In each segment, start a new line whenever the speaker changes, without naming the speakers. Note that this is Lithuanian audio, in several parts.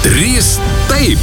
3 taip.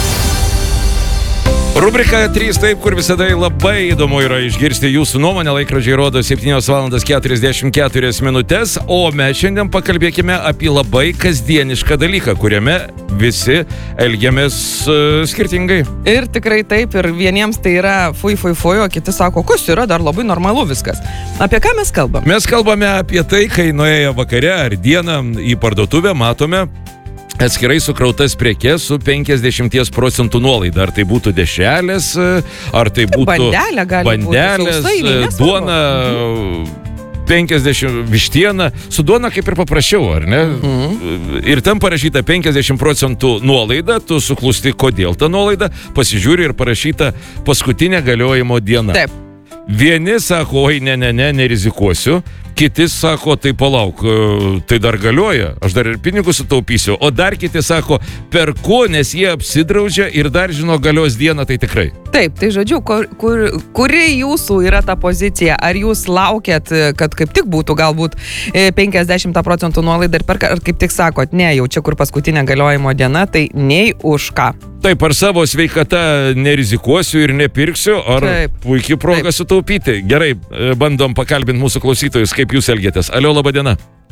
Rubrika 3 taip, kur visada labai įdomu yra išgirsti jūsų nuomonę. Laikrodžiai rodo 7:44 minutės, o mes šiandien pakalbėkime apie labai kasdienišką dalyką, kuriame visi elgiamės skirtingai.
Ir tikrai taip, ir vieniems tai yra fui, o kiti sako, kas yra dar labai normalu viskas. Apie ką mes kalbam?
Mes kalbame apie tai, kai nuėję vakare ar dieną į parduotuvę matome atskirai sukrautas prekes su 50% nuolaida. Ar tai būtų dešrelės, ar tai būtų bandelės, duona, 50 vištiena. Su duona kaip ir paprasčiau, ar ne? Ir ten parašyta 50% nuolaida, tu suklusti, kodėl ta nuolaida, pasižiūri ir parašyta paskutinė galiojimo diena.
Taip.
Vieni sako, oi, ne, nerizikuosiu. Kiti sako, tai palauk, tai dar galioja, aš dar ir pinigus sutaupysiu. O dar kiti sako, perku, nes jie apsidraudžia ir dar žino galios dieną, tai tikrai.
Taip, tai žodžiu, kuri jūsų yra ta pozicija? Ar jūs laukiat, kad kaip tik būtų galbūt 50% nuolaida ir perka, ar kaip tik sakot, ne, jau čia kur paskutinė galiojimo diena, tai nei už ką?
Taip, ar savo sveikata nerizikuosiu ir nepirksiu, ar puikiai proga sutaupyti? Gerai, bandom pakalbinti mūsų klausytojus, kaip jūs elgiatės. Alio, laba diena.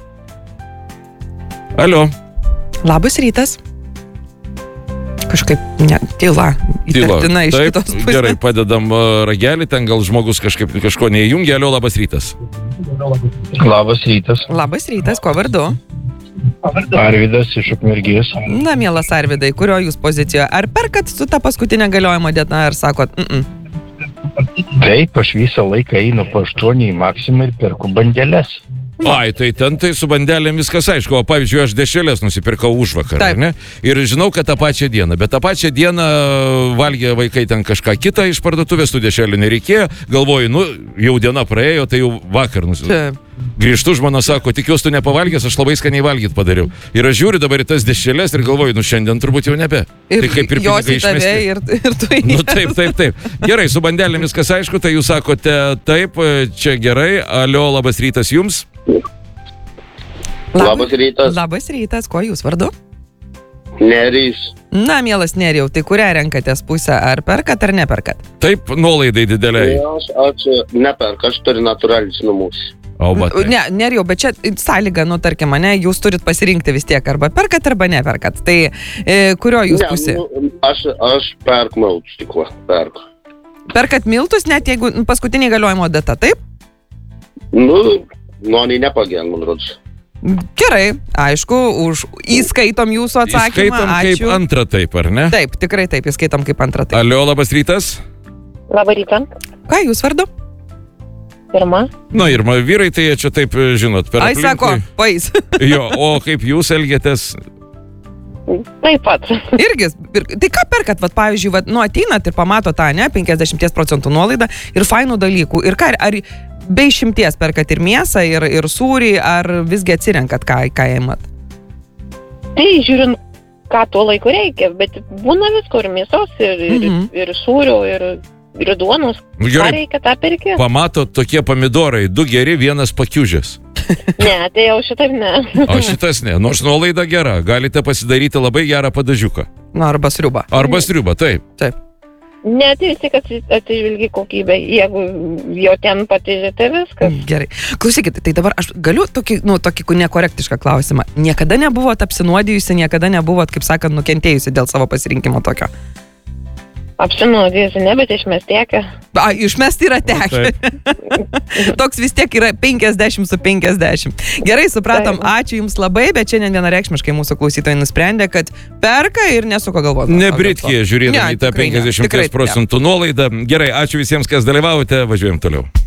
Alio.
Labas rytas. Kažkaip, tyla. Įtartina iš kitos pusės.
Gerai, padedam ragelį, ten gal žmogus kažko neįjungia. Alio, labas rytas.
Labas rytas.
Labas rytas, kuo vardu?
Arvydas iš Ukmergės.
Na, mielas Arvydai, kurio jūs pozicijoje? Ar perkat su ta paskutinė galiojimo diena, ar sakot,
Taip, aš visą laiką einu po 8 į Maksimą ir perku bandeles.
Ai, tai ten tai su bandelėm viskas aišku, o pavyzdžiui, aš dešrelės nusipirkau užvakar, ne? Ir žinau, kad tą pačią dieną, bet tą pačią dieną valgė vaikai ten kažką kitą iš parduotuvės, tų dešrelių nereikėjo, galvoju, jau diena praėjo, tai jau vakar grįžtu, žmona sako, tikiuosi tu nepavalgęs, aš labai skaniai valgyt padariau. Ir aš žiūriu dabar į tas dešrelės ir galvoju, šiandien turbūt jau nebe.
Ir
tai kaip ir pinigai išmesti.
Ir tu
Taip. Gerai, su bandelėm viskas aišku, tai jūs sakote taip, čia gerai. Alio, labas rytas jums.
Labas rytas.
Labas rytas, kuo jūs vardu?
Nerijus.
Na, mielas Nerijau, tai kurią renkatės pusę, ar perkat, ar neperkat?
Taip, nuolaidai dideliai.
Aš neperku, aš turiu natūralius namus.
Ne, Nerijau, bet čia sąlyga, tarkim, mane, jūs turit pasirinkti vis tiek, arba perkat, arba neperkat. Tai kurio jūs pusė?
Aš perku miltų stiklą, perku.
Perkat miltus, net jeigu paskutinė galiojimo data, taip?
Nori nepagėl, man rodos.
Gerai, aišku, įskaitom jūsų atsakymą.
Įskaitom kaip antrą taip, ar ne?
Taip, tikrai taip, įskaitom kaip antrą taip.
Alio, labas rytas.
Labą rytą.
Ką jūs vardu?
Irma.
Irma, vyrai tai jie čia taip, žinot, per aplinkui.
Sako, pais.
Jo, o kaip jūs elgiatės?
Taip pat.
Irgi, tai ką perkat, pavyzdžiui, ateinat ir pamato tą, 50% nuolaidą ir fainų dalykų. Ir ką, ar be išimties perkat ir mėsą, ir sūrį, ar visgi atsirenkat, ką įmat?
Tai žiūrint, ką tuo laiku reikia, bet būna visko, ir mėsos, ir sūrio, ir duonos. Ką reikia, tą perki?
Pamato tokie pomidorai, 2 geri, 1 pakiužęs.
Ne, tai jau šitas ne.
O šitas ne, nors nuolaida gera, galite pasidaryti labai gerą padažiuką.
Arba sriubą.
Arba sriubą, taip.
Taip.
Ne, tai vis tik atsižvelgi kokybę, jeigu jau ten patižė, tai viskas.
Gerai. Klausykit, tai dabar aš galiu tokį nekorektišką klausimą. Niekada nebuvot apsinuodijusi, niekada nebuvot, kaip sakant, nukentėjusi dėl savo pasirinkimo tokio?
Apsinuodijusi, ne, bet išmest tekę.
Išmest yra tekę. Toks vis tiek yra 50 su 50. Gerai, supratom, ačiū jums labai, bet šiandien vienareikšmiškai mūsų klausytojai nusprendė, kad perka ir nesuko galvoti.
Nebritkie, žiūrėdami į tą 50% nuolaidą. Gerai, ačiū visiems, kas dalyvavote, važiuojam toliau.